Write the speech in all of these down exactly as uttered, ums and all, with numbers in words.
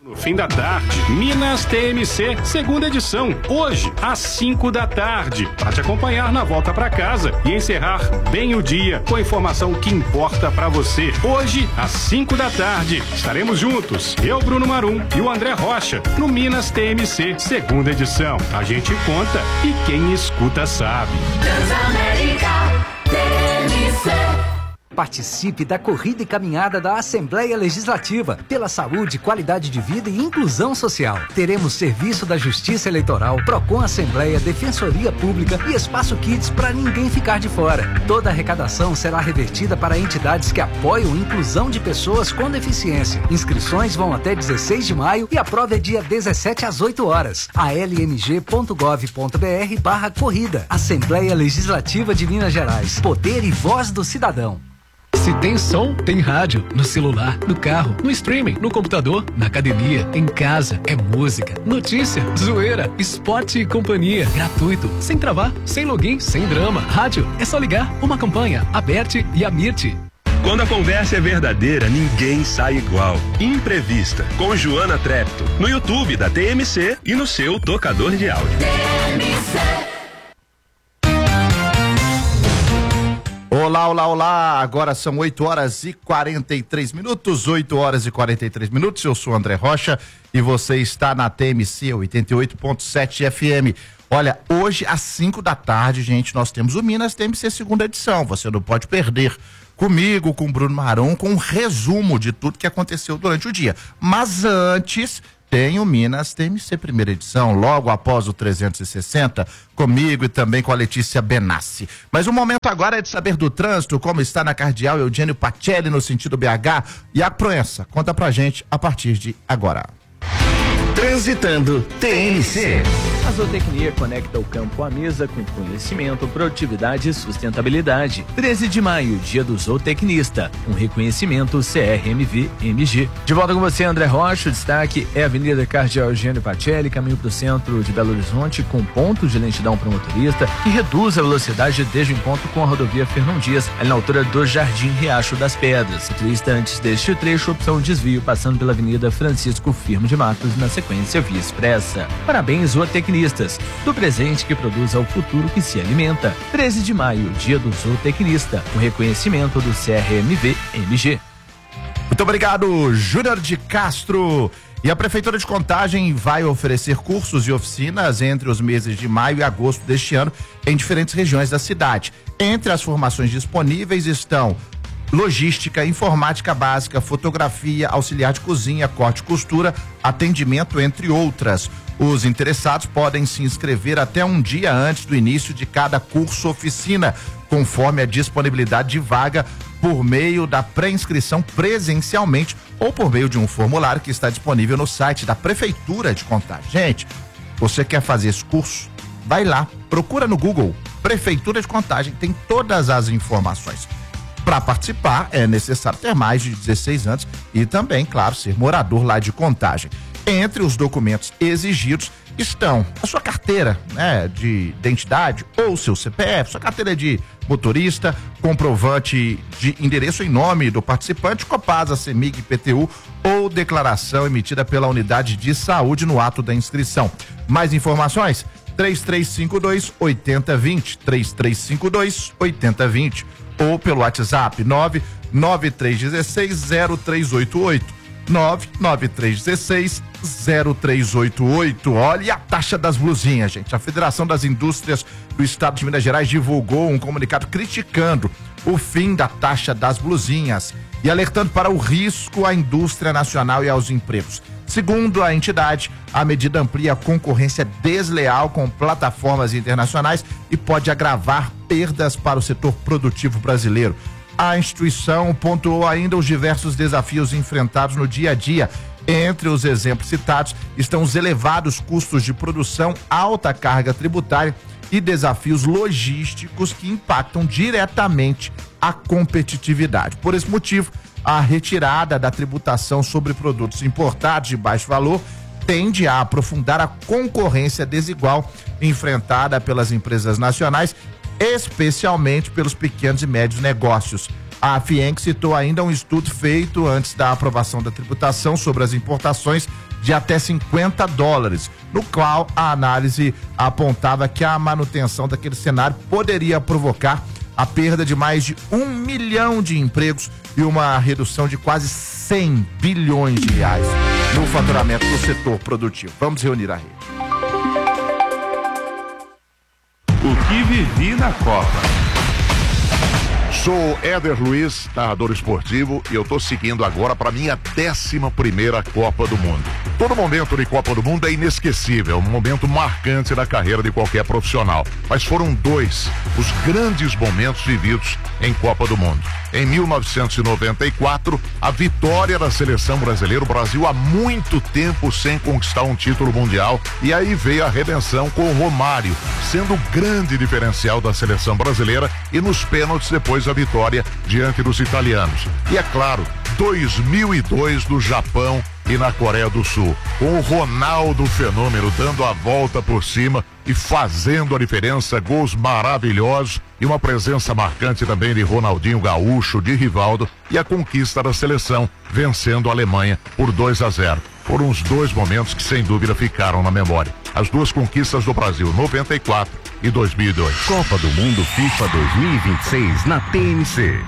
No fim da tarde, Minas T M C, segunda edição, hoje, às cinco da tarde, para te acompanhar na volta para casa e encerrar bem o dia com a informação que importa para você. Hoje, às cinco da tarde, estaremos juntos, eu, Bruno Marum e o André Rocha, no Minas T M C, segunda edição. A gente conta e quem escuta sabe. Transamérica T M C. Participe da corrida e caminhada da Assembleia Legislativa pela saúde, qualidade de vida e inclusão social. Teremos serviço da Justiça Eleitoral, Procon Assembleia, Defensoria Pública e Espaço Kids para ninguém ficar de fora. Toda a arrecadação será revertida para entidades que apoiam a inclusão de pessoas com deficiência. Inscrições vão até dezesseis de maio e a prova é dia dezessete às oito horas. a l m g ponto gov ponto b r barra corrida. Assembleia Legislativa de Minas Gerais. Poder e voz do cidadão. Se tem som, tem rádio. No celular, no carro, no streaming, no computador, na academia, em casa. É música, notícia, zoeira, esporte e companhia. Gratuito, sem travar, sem login, sem drama. Rádio, é só ligar. Uma campanha, Aberte e Amirte. Quando a conversa é verdadeira, ninguém sai igual. Imprevista, com Joana Trepto, no YouTube da T M C e no seu tocador de áudio. T M C. Olá, olá, olá, agora são oito horas e quarenta e três minutos, oito horas e quarenta e três minutos, eu sou André Rocha e você está na T M C oitenta e oito ponto sete F M. Olha, hoje às cinco da tarde, gente, nós temos o Minas T M C segunda edição, você não pode perder. Comigo, com o Bruno Marum, com um resumo de tudo que aconteceu durante o dia. Mas antes, tem o Minas T M C primeira edição, logo após o trezentos e sessenta, comigo e também com a Letícia Benassi. Mas o momento agora é de saber do trânsito, como está na Cardeal Eugênio Pacelli no sentido B H. E a Proença, conta pra gente a partir de agora. Transitando T M C. A zootecnia conecta o campo à mesa com conhecimento, produtividade e sustentabilidade. treze de maio, dia do zootecnista. Um reconhecimento C R M V M G. De volta com você, André Rocha. O destaque é a Avenida Cardeal Eugênio Pacelli, caminho para o centro de Belo Horizonte, com ponto de lentidão para o motorista, que reduz a velocidade desde o encontro com a rodovia Fernão Dias, ali na altura do Jardim Riacho das Pedras. O turista antes deste trecho, opção desvio, passando pela Avenida Francisco Firmo de Matos, na sequência via expressa. Parabéns, zootecnistas, do presente que produz ao futuro que se alimenta. treze de maio, dia do zootecnista, o reconhecimento do C R M V M G. Muito obrigado, Júnior de Castro. E a Prefeitura de Contagem vai oferecer cursos e oficinas entre os meses de maio e agosto deste ano em diferentes regiões da cidade. Entre as formações disponíveis estão logística, informática básica, fotografia, auxiliar de cozinha, corte e costura, atendimento, entre outras. Os interessados podem se inscrever até um dia antes do início de cada curso oficina, conforme a disponibilidade de vaga, por meio da pré-inscrição presencialmente ou por meio de um formulário que está disponível no site da Prefeitura de Contagem. Gente, você quer fazer esse curso? Vai lá, procura no Google Prefeitura de Contagem, tem todas as informações. Para participar, é necessário ter mais de dezesseis anos e também, claro, ser morador lá de Contagem. Entre os documentos exigidos estão a sua carteira, né, de identidade ou seu C P F, sua carteira de motorista, comprovante de endereço em nome do participante, Copasa, CEMIG, I P T U ou declaração emitida pela unidade de saúde no ato da inscrição. Mais informações? três três cinco dois, oito zero dois zero, três três cinco dois, oito zero dois zero ou pelo WhatsApp nove nove três um seis, zero três oito oito, nove nove três um seis, zero três oito oito. Olha a taxa das blusinhas, gente. A Federação das Indústrias do Estado de Minas Gerais divulgou um comunicado criticando o fim da taxa das blusinhas e alertando para o risco à indústria nacional e aos empregos. Segundo a entidade, a medida amplia a concorrência desleal com plataformas internacionais e pode agravar perdas para o setor produtivo brasileiro. A instituição pontuou ainda os diversos desafios enfrentados no dia a dia. Entre os exemplos citados estão os elevados custos de produção, alta carga tributária e desafios logísticos que impactam diretamente a competitividade. Por esse motivo, a retirada da tributação sobre produtos importados de baixo valor tende a aprofundar a concorrência desigual enfrentada pelas empresas nacionais, especialmente pelos pequenos e médios negócios. A FIENC citou ainda um estudo feito antes da aprovação da tributação sobre as importações de até cinquenta dólares, no qual a análise apontava que a manutenção daquele cenário poderia provocar a perda de mais de um milhão de empregos e uma redução de quase cem bilhões de reais no faturamento do setor produtivo. Vamos reunir a rede. O que vivi na Copa. Sou Éder Luiz, narrador esportivo, e eu tô seguindo agora para minha décima primeira Copa do Mundo. Todo momento de Copa do Mundo é inesquecível, um momento marcante da carreira de qualquer profissional. Mas foram dois os grandes momentos vividos em Copa do Mundo. Em mil novecentos e noventa e quatro, a vitória da seleção brasileira, o Brasil há muito tempo sem conquistar um título mundial, e aí veio a redenção com o Romário, sendo o grande diferencial da seleção brasileira, e nos pênaltis depois a vitória diante dos italianos. E é claro, dois mil e dois no Japão e na Coreia do Sul, com o Ronaldo Fenômeno dando a volta por cima e fazendo a diferença, gols maravilhosos e uma presença marcante também de Ronaldinho Gaúcho, de Rivaldo, e a conquista da seleção, vencendo a Alemanha por dois a zero. Foram os dois momentos que sem dúvida ficaram na memória. As duas conquistas do Brasil, noventa e quatro e dois mil e dois. Copa do Mundo FIFA dois mil e vinte e seis na T M C.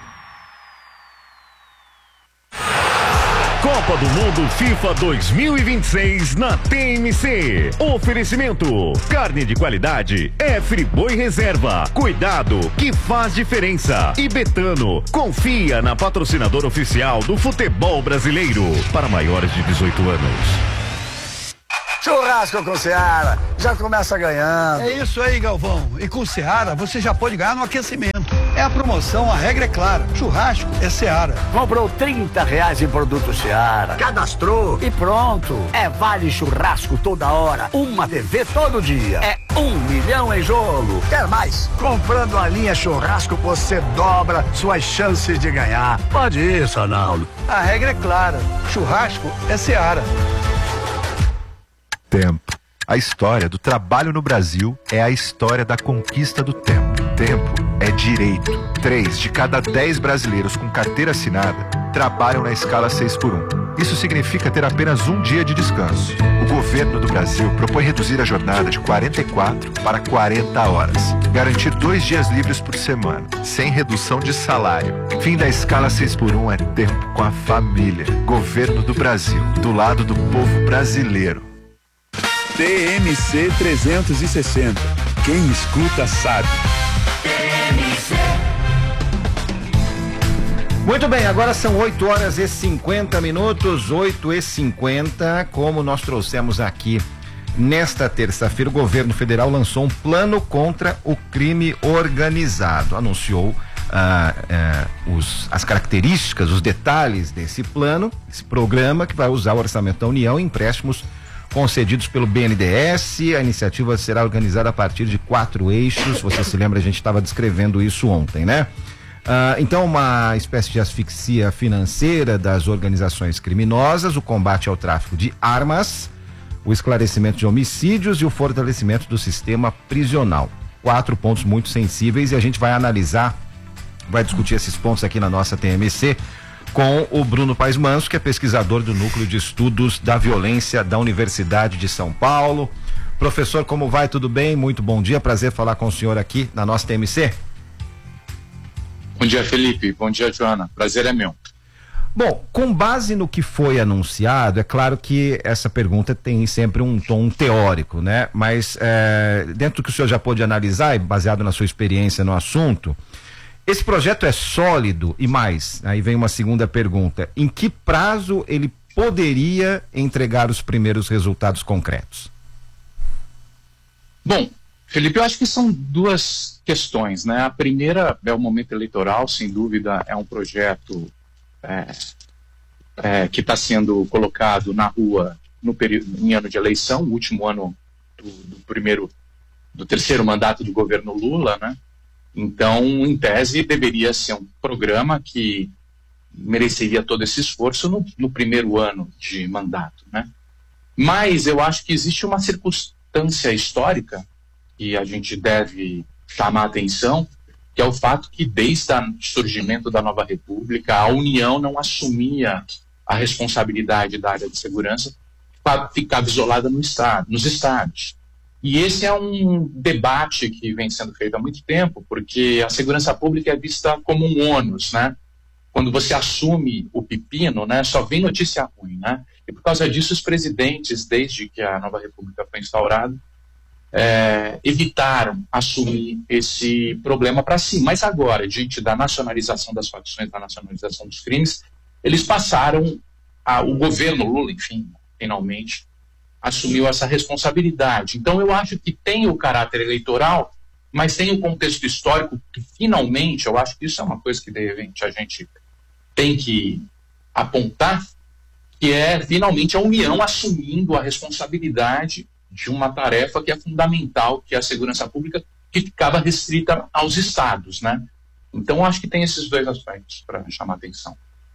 Copa do Mundo FIFA dois mil e vinte e seis na T M C. Oferecimento: carne de qualidade é Friboi Reserva. Cuidado que faz diferença. E Betano, confia na patrocinadora oficial do futebol brasileiro. Para maiores de dezoito anos. Churrasco com Seara, já começa ganhando. É isso aí, Galvão. E com Seara você já pode ganhar no aquecimento. É a promoção, a regra é clara. Churrasco é Seara. Comprou trinta reais em produto Seara, cadastrou e pronto. É vale churrasco toda hora, uma T V todo dia. É um milhão em jogo. Quer mais? Comprando a linha churrasco você dobra suas chances de ganhar. Pode ir, Sonaldo. A regra é clara. Churrasco é Seara. Tempo. A história do trabalho no Brasil é a história da conquista do tempo. Tempo é direito. Três de cada dez brasileiros com carteira assinada trabalham na escala seis por um. Isso significa ter apenas um dia de descanso. O governo do Brasil propõe reduzir a jornada de quarenta e quatro para quarenta horas. Garantir dois dias livres por semana, sem redução de salário. Fim da escala seis por um é tempo com a família. Governo do Brasil, do lado do povo brasileiro. T M C trezentos e sessenta. Quem escuta sabe. T M C. Muito bem, agora são oito horas e cinquenta minutos, oito e cinquenta. Como nós trouxemos aqui nesta terça-feira, o governo federal lançou um plano contra o crime organizado. Anunciou ah, ah, os, as características, os detalhes desse plano, esse programa que vai usar o orçamento da União e empréstimos concedidos pelo B N D E S. A iniciativa será organizada a partir de quatro eixos. Você se lembra, a gente estava descrevendo isso ontem, né? Ah, então, uma espécie de asfixia financeira das organizações criminosas, o combate ao tráfico de armas, o esclarecimento de homicídios e o fortalecimento do sistema prisional. Quatro pontos muito sensíveis, e a gente vai analisar, vai discutir esses pontos aqui na nossa T M C com o Bruno Paes Manso, que é pesquisador do Núcleo de Estudos da Violência da Universidade de São Paulo. Professor, como vai? Tudo bem? Muito bom dia, prazer falar com o senhor aqui na nossa T M C. Bom dia, Felipe. Bom dia, Joana. Prazer é meu. Bom, com base no que foi anunciado, é claro que essa pergunta tem sempre um tom teórico, né? Mas é, dentro do que o senhor já pôde analisar, e baseado na sua experiência no assunto, esse projeto é sólido? E mais, aí vem uma segunda pergunta: em que prazo ele poderia entregar os primeiros resultados concretos? Bom, Felipe, eu acho que são duas questões, né? A primeira é o momento eleitoral, sem dúvida é um projeto é, é, que está sendo colocado na rua no período, em ano de eleição, o último ano do, do primeiro, do terceiro mandato do governo Lula, né? Então, em tese, deveria ser um programa que mereceria todo esse esforço no, no primeiro ano de mandato, né? Mas eu acho que existe uma circunstância histórica que a gente deve chamar a atenção, que é o fato que desde o surgimento da nova república, a União não assumia a responsabilidade da área de segurança, ficava isolada no estado, nos estados. E esse é um debate que vem sendo feito há muito tempo, porque a segurança pública é vista como um ônus, né? Quando você assume o pepino, né, só vem notícia ruim, né? E por causa disso, os presidentes, desde que a nova república foi instaurada, é, evitaram assumir esse problema para si. Mas agora, diante da nacionalização das facções, da nacionalização dos crimes, eles passaram, a, o governo Lula, enfim, finalmente, assumiu essa responsabilidade. Então eu acho que tem o caráter eleitoral, mas tem o contexto histórico que finalmente, eu acho que isso é uma coisa que de repente a gente tem que apontar, que é finalmente a União assumindo a responsabilidade de uma tarefa que é fundamental, que é a segurança pública, que ficava restrita aos estados, né? Então eu acho que tem esses dois aspectos para chamar a atenção.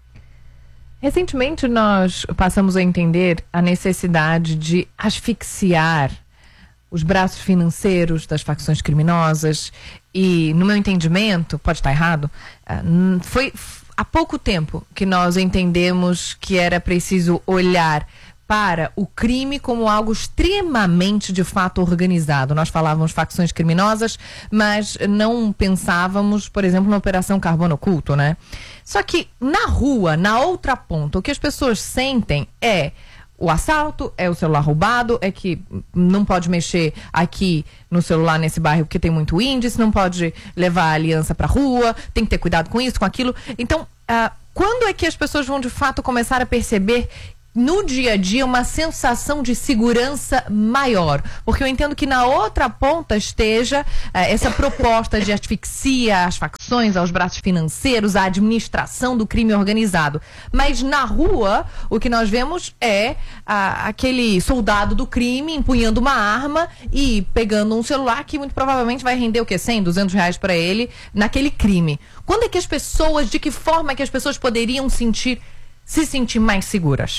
Recentemente nós passamos a entender a necessidade de asfixiar os braços financeiros das facções criminosas e, no meu entendimento, pode estar errado, foi há pouco tempo que nós entendemos que era preciso olhar para o crime como algo extremamente, de fato, organizado. Nós falávamos facções criminosas, mas não pensávamos, por exemplo, na Operação Carbono Oculto, né? Só que na rua, na outra ponta, o que as pessoas sentem é o assalto, é o celular roubado, é que não pode mexer aqui no celular nesse bairro porque tem muito índice, não pode levar a aliança pra rua, tem que ter cuidado com isso, com aquilo. Então, ah, quando é que as pessoas vão de fato começar a perceber no dia a dia uma sensação de segurança maior? Porque eu entendo que na outra ponta esteja eh, essa proposta de asfixia às facções, aos braços financeiros, à administração do crime organizado. Mas na rua, o que nós vemos é ah, aquele soldado do crime empunhando uma arma e pegando um celular que muito provavelmente vai render o quê? cem, duzentos reais para ele naquele crime. Quando é que as pessoas, de que forma é que as pessoas poderiam sentir, se sentir mais seguras?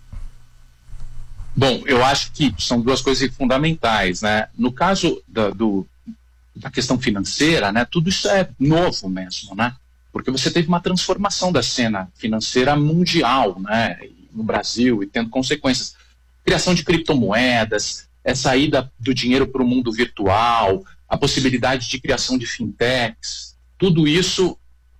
Bom, eu acho que são duas coisas fundamentais, né? No caso da, do, da questão financeira, né, tudo isso é novo mesmo, né? Porque você teve uma transformação da cena financeira mundial, né, no Brasil, e tendo consequências. Criação de criptomoedas, a saída do dinheiro para o mundo virtual, a possibilidade de criação de fintechs, tudo isso...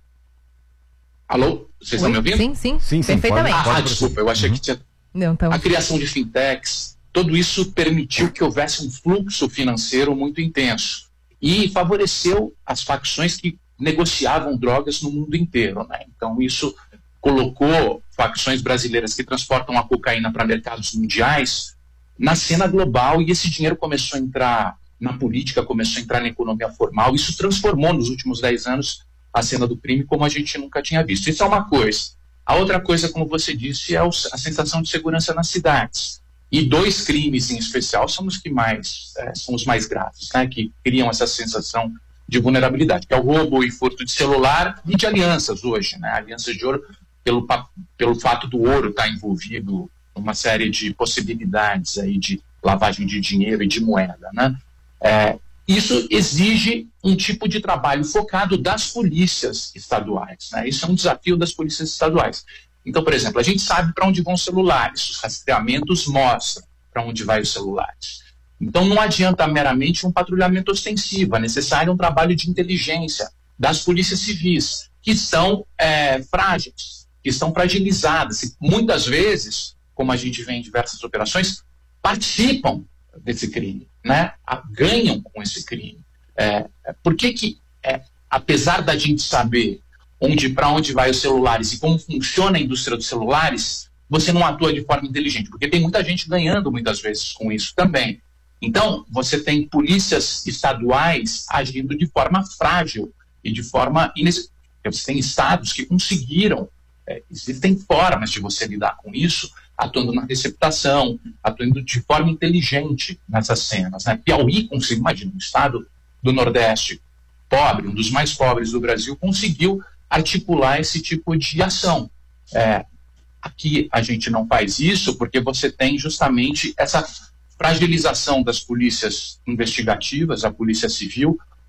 Alô? Vocês Oi? Estão me ouvindo? Sim, sim, sim, sim perfeitamente. Pode, pode ah, desculpa, eu achei uhum. que tinha... Não, então... A criação de fintechs, tudo isso permitiu que houvesse um fluxo financeiro muito intenso e favoreceu as facções que negociavam drogas no mundo inteiro, né? Então isso colocou facções brasileiras que transportam a cocaína para mercados mundiais na cena global, e esse dinheiro começou a entrar na política, começou a entrar na economia formal. Isso transformou nos últimos dez anos a cena do crime como a gente nunca tinha visto. Isso é uma coisa. A outra coisa, como você disse, é a sensação de segurança nas cidades. E dois crimes em especial são os que mais é, são os mais graves, né, que criam essa sensação de vulnerabilidade, que é o roubo e furto de celular e de alianças hoje, né? Alianças de ouro, pelo, pelo fato do ouro estar envolvido numa série de possibilidades aí de lavagem de dinheiro e de moeda, né? É, isso exige um tipo de trabalho focado das polícias estaduais, né? Isso é um desafio das polícias estaduais. Então, por exemplo, a gente sabe para onde vão os celulares, os rastreamentos mostram para onde vai os celulares. Então não adianta meramente um patrulhamento ostensivo, é necessário um trabalho de inteligência das polícias civis, que estão é, frágeis, que estão fragilizadas, e muitas vezes, como a gente vê em diversas operações, participam desse crime, né? Ganham com esse crime. É, por que que, é, apesar da gente saber onde, para onde vai os celulares e como funciona a indústria dos celulares, você não atua de forma inteligente? Porque tem muita gente ganhando muitas vezes com isso também. Então, você tem polícias estaduais agindo de forma frágil e de forma inex... Você tem estados que conseguiram, é, existem formas de você lidar com isso, atuando na receptação, atuando de forma inteligente nessas cenas, né? Piauí conseguiu, imagina, um estado do Nordeste pobre, um dos mais pobres do Brasil, conseguiu articular esse tipo de ação. É, aqui a gente não faz isso porque você tem justamente essa fragilização das polícias investigativas, a polícia civil,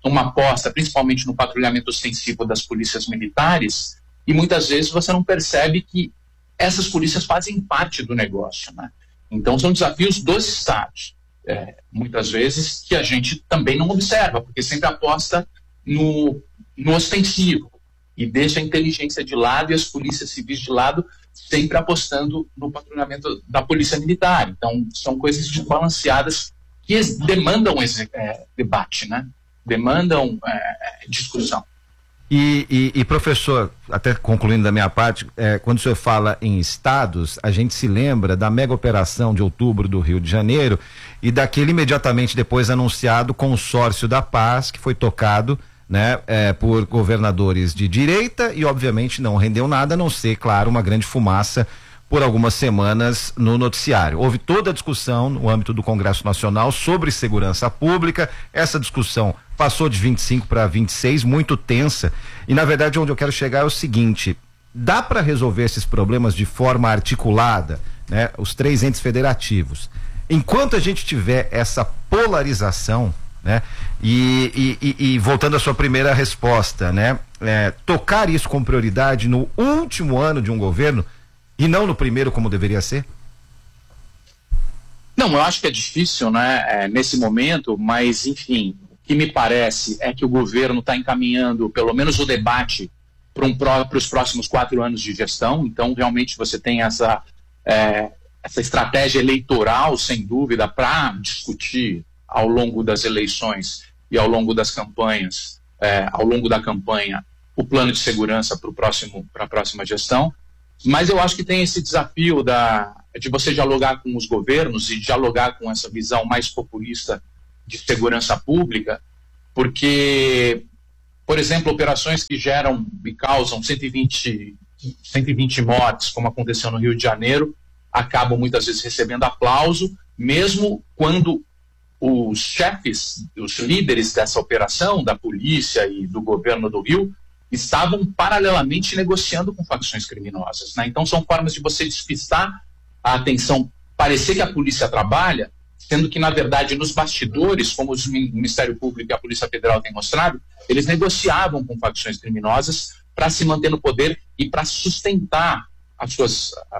uma aposta, principalmente no patrulhamento ostensivo das polícias militares, e muitas vezes você não percebe que essas polícias fazem parte do negócio, né? Então são desafios dos estados, é, muitas vezes que a gente também não observa, porque sempre aposta no, no ostensivo e deixa a inteligência de lado e as polícias civis de lado, sempre apostando no patrulhamento da polícia militar. Então são coisas desbalanceadas que demandam esse é, debate, né? Demandam é, discussão. E, e, e professor, até concluindo da minha parte, é, quando o senhor fala em estados, a gente se lembra da mega operação de outubro do Rio de Janeiro e daquele imediatamente depois anunciado consórcio da paz, que foi tocado, né, é, por governadores de direita e obviamente não rendeu nada, a não ser, claro, uma grande fumaça por algumas semanas no noticiário. Houve toda a discussão no âmbito do Congresso Nacional sobre segurança pública. Essa discussão passou de vinte e cinco para vinte e seis, muito tensa. E na verdade onde eu quero chegar é o seguinte: dá para resolver esses problemas de forma articulada, né? Os três entes federativos. Enquanto a gente tiver essa polarização, né? E, e, e, e voltando à sua primeira resposta, né? É, tocar isso com prioridade no último ano de um governo e não no primeiro, como deveria ser? Não, eu acho que é difícil, né, é, nesse momento, mas, enfim, o que me parece é que o governo está encaminhando, pelo menos, o debate para um, os próximos quatro anos de gestão. Então, realmente, você tem essa, é, essa estratégia eleitoral, sem dúvida, para discutir ao longo das eleições e ao longo das campanhas, é, ao longo da campanha, o plano de segurança para o próximo, para a próxima gestão. Mas eu acho que tem esse desafio da, de você dialogar com os governos e dialogar com essa visão mais populista de segurança pública, porque, por exemplo, operações que geram e causam cento e vinte mortes, como aconteceu no Rio de Janeiro, acabam muitas vezes recebendo aplauso, mesmo quando os chefes, os líderes dessa operação, da polícia e do governo do Rio, estavam paralelamente negociando com facções criminosas, né? Então são formas de você despistar a atenção, parecer que a polícia trabalha, sendo que na verdade nos bastidores, como o Ministério Público e a Polícia Federal têm mostrado, eles negociavam com facções criminosas para se manter no poder e para sustentar as suas, a,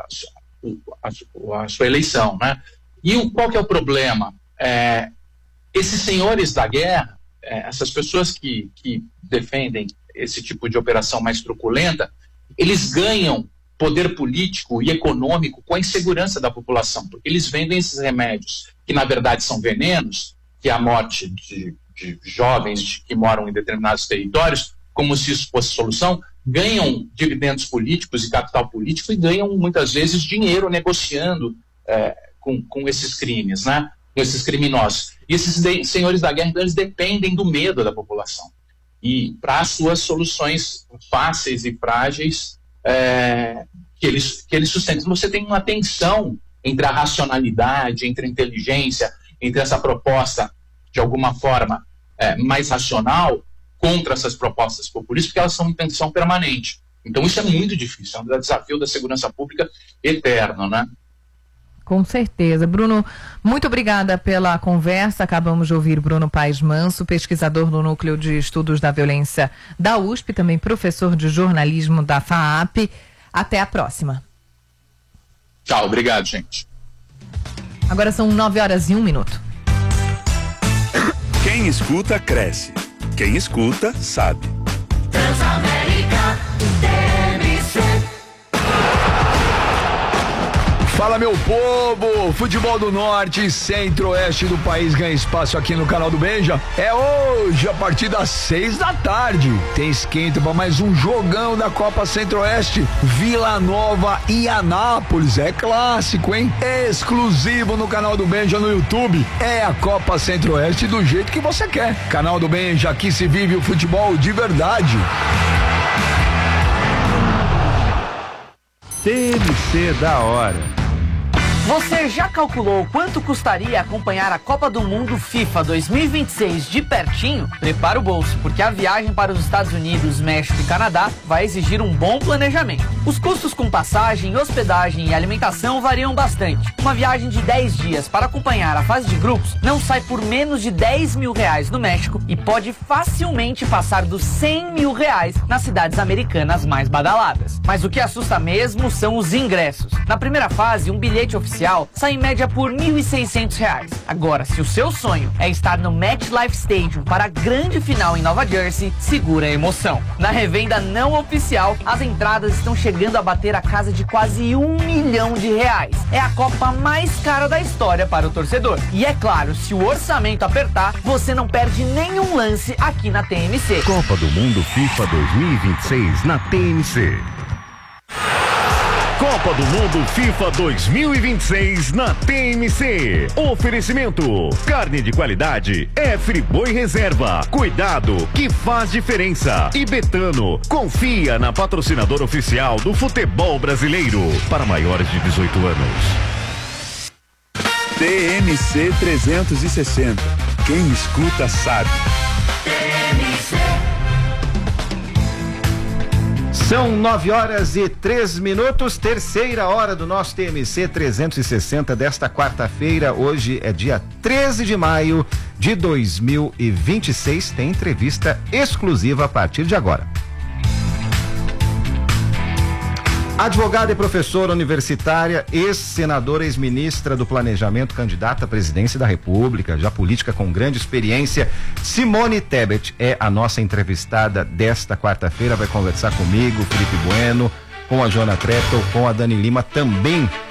a, a sua eleição, né? E o, qual que é o problema? É, esses senhores da guerra, é, essas pessoas que, que defendem esse tipo de operação mais truculenta, eles ganham poder político e econômico com a insegurança da população, porque eles vendem esses remédios, que na verdade são venenos, que é a morte de, de jovens de, que moram em determinados territórios, como se isso fosse solução, ganham dividendos políticos e capital político e ganham muitas vezes dinheiro negociando é, com, com esses crimes, né? Com esses criminosos. E esses de, senhores da guerra, então, eles dependem do medo da população. E para as suas soluções fáceis e frágeis é, que, eles, que eles sustentam. Você tem uma tensão entre a racionalidade, entre a inteligência, entre essa proposta, de alguma forma, é, mais racional, contra essas propostas populistas, porque elas são em tensão permanente. Então isso é muito difícil, é um desafio da segurança pública eterno, né? Com certeza. Bruno, muito obrigada pela conversa. Acabamos de ouvir Bruno Paes Manso, pesquisador do Núcleo de Estudos da Violência da U S P, também professor de jornalismo da FAAP. Até a próxima. Tchau, obrigado, gente. Agora são nove horas e um minuto. Quem escuta, cresce. Quem escuta, sabe. Transamérica T M C. Fala, meu povo! Futebol do Norte e Centro-Oeste do país ganha espaço aqui no canal do Benja. É hoje, a partir das seis da tarde. Tem esquenta para mais um jogão da Copa Centro-Oeste. Vila Nova e Anápolis. É clássico, hein? Exclusivo no canal do Benja no YouTube. É a Copa Centro-Oeste do jeito que você quer. Canal do Benja, aqui se vive o futebol de verdade. T M C da hora. Você já calculou quanto custaria acompanhar a Copa do Mundo FIFA dois mil e vinte e seis de pertinho? Prepara o bolso, porque a viagem para os Estados Unidos, México e Canadá vai exigir um bom planejamento. Os custos com passagem, hospedagem e alimentação variam bastante. Uma viagem de dez dias para acompanhar a fase de grupos não sai por menos de dez mil reais no México e pode facilmente passar dos cem mil reais nas cidades americanas mais badaladas. Mas o que assusta mesmo são os ingressos. Na primeira fase, um bilhete oficial sai em média por mil e seiscentos reais. Agora, se o seu sonho é estar no MetLife Stadium para a grande final em Nova Jersey, segura a emoção. Na revenda não oficial, as entradas estão chegando a bater a casa de quase um milhão de reais. É a Copa mais cara da história para o torcedor. E é claro, se o orçamento apertar, você não perde nenhum lance aqui na T M C. Copa do Mundo FIFA dois mil e vinte e seis na T M C. Copa do Mundo FIFA dois mil e vinte e seis na T M C. Oferecimento: carne de qualidade é Friboi Reserva. Cuidado que faz diferença. E Betano, confia na patrocinadora oficial do futebol brasileiro. Para maiores de dezoito anos. T M C trezentos e sessenta. Quem escuta sabe. T M C. São nove horas e três minutos, terceira hora do nosso T M C trezentos e sessenta desta quarta-feira. Hoje é dia treze de maio de dois mil e vinte e seis. Tem entrevista exclusiva a partir de agora. Advogada e professora universitária, ex-senadora, ex-ministra do Planejamento, candidata à presidência da República, já política com grande experiência, Simone Tebet é a nossa entrevistada desta quarta-feira. Vai conversar comigo, Felipe Bueno, com a Joana Treptow, com a Dani Lima, também